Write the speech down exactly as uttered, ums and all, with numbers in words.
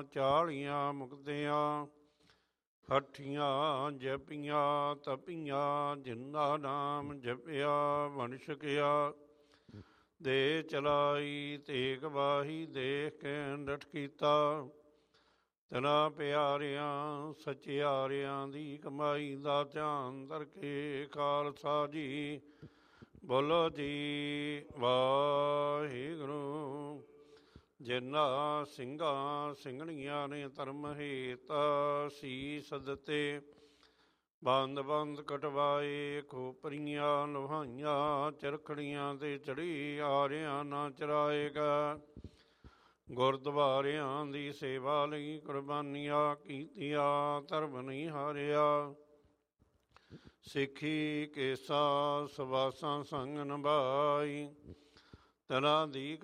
ਚਾਲੀਆਂ ਮੁਕਤਿਆਂ, ਹੱਠੀਆਂ ਜਪੀਆਂ ਤਪੀਆਂ, ਜਿੰਦਾ ਨਾਮ ਜਪਿਆ ਬਣ ਸਕਿਆ। ਦੇ ਚਲਾਈ ਤੇਗ ਵਾਹੀ, ਦੇਖ ਕੇ ਡਟ ਕੀਤਾ। ਤਨਾ ਪਿਆਰਿਆਂ ਸਚਿਆਰਿਆਂ ਦੀ ਕਮਾਈ ਦਾ ਧਿਆਨ ਧਰ ਕੇ ਖਾਲਸਾ ਜੀ ਬੋਲੋ ਜੀ ਵਾਹਿਗੁਰੂ। ਜਿਨ੍ਹਾਂ ਸਿੰਘਾਂ ਸਿੰਘਣੀਆਂ ਨੇ ਧਰਮ ਹੇਤ ਸੀਸ ਦਿੱਤੇ, ਬੰਦ ਬੰਦ ਕਟਵਾਏ, ਖੋਪਰੀਆਂ ਲੁਹਾਈਆਂ, ਚਰਖੜੀਆਂ ਤੇ ਚੜੀ ਆਰਿਆਂ ਨਾ ਚਰਾਏਗਾ। ਗੁਰਦੁਆਰਿਆਂ ਦੀ ਸੇਵਾ ਲਈ ਕੁਰਬਾਨੀਆਂ ਕੀਤੀਆਂ, ਧਰਮ ਨਹੀਂ ਹਾਰਿਆ। ਸਿੱਖੀ ਕੇਸਾ ਸਵਾਸਾਂ ਸੰਗ ਨਿਭਾਈ, ਤਨਾਂ ਦੀ